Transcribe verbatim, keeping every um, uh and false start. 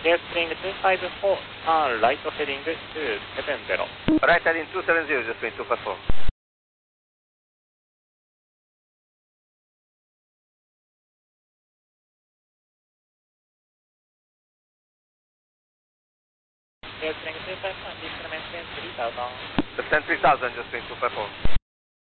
Airspring two five four, turn right heading two seven zero. Right heading two seven zero, just going two five four. Airspring two five one, descend maintain three thousand. Descend three thousand, just going two five four.